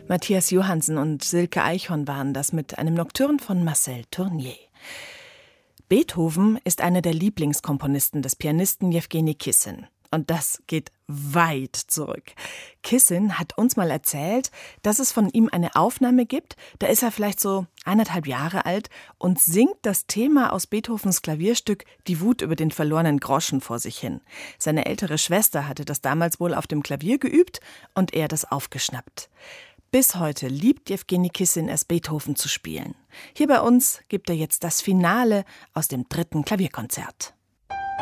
Matthias Johansen und Silke Eichhorn waren das mit einem Nocturne von Marcel Tournier. Beethoven ist einer der Lieblingskomponisten des Pianisten Jewgeni Kissin. Und das geht weit zurück. Kissin hat uns mal erzählt, dass es von ihm eine Aufnahme gibt, da ist er vielleicht so 1,5 Jahre alt und singt das Thema aus Beethovens Klavierstück Die Wut über den verlorenen Groschen vor sich hin. Seine ältere Schwester hatte das damals wohl auf dem Klavier geübt und er das aufgeschnappt. Bis heute liebt Jewgeni Kissin es, Beethoven zu spielen. Hier bei uns gibt er jetzt das Finale aus dem 3. Klavierkonzert.